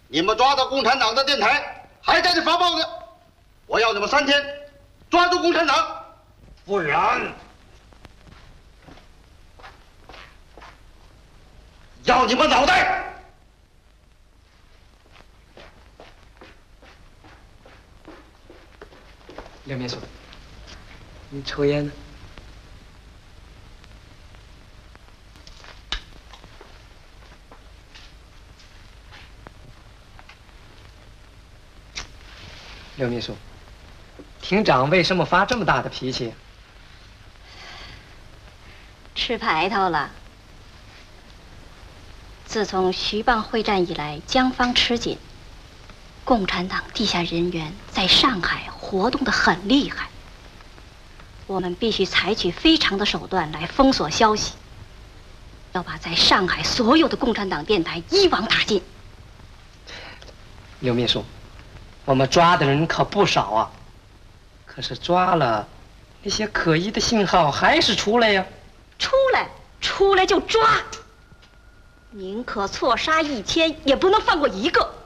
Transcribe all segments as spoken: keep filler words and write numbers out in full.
你们抓到共产党的电台还在这发报呢，我要你们三天抓住共产党，不然要你们脑袋！ 刘秘书，你抽烟呢？刘秘书，厅长为什么发这么大的脾气？ 吃排头了。自从徐蚌会战以来，江方吃紧，共产党地下人员在上海活动得很厉害。我们必须采取非常的手段来封锁消息，要把在上海所有的共产党电台一网打尽。 刘秘书，我们抓的人可不少啊，可是抓了，那些可疑的信号还是出来呀。 出来，出来就抓，宁可错杀一千，也不能放过一个。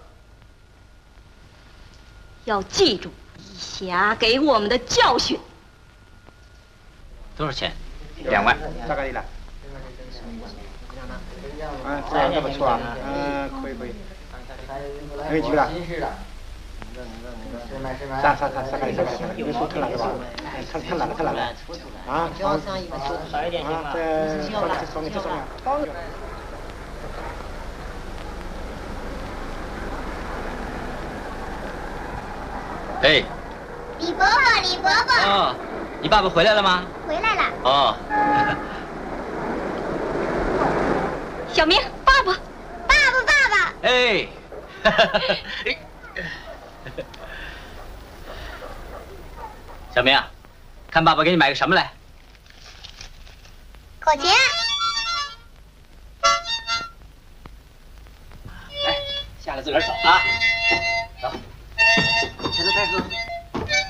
要记住以霞给我们的教训。 多少钱？两万。 大概了。啊，这样这不错啊，嗯，可以可以。可以去了。啥啥啥啥个啥个啥个，你说太难了吧？太太难了太难了。啊，好，啊，这这上面这上面。 哎， 李伯伯，李伯伯。 哦，你爸爸回来了吗？ 回来了。 哦。 小明，爸爸， 爸爸，爸爸。 哎。小明，看爸爸给你买个什么来？ 口琴。 来，下来自个儿走啊。走。现在再喝。